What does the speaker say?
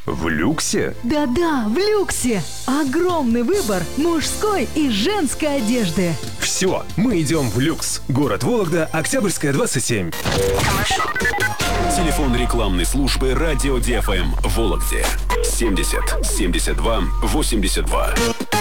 В люксе? Да-да, в люксе. Огромный выбор мужской и женской одежды. Все, мы идем в люкс. Город Вологда, Октябрьская, 27. Телефон рекламной службы «Радио ДФМ» в Вологде. 70 72 82.